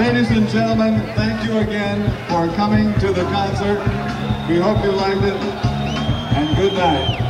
ladies and gentlemen, thank you again for coming to the concert. We hope you liked it, and good night.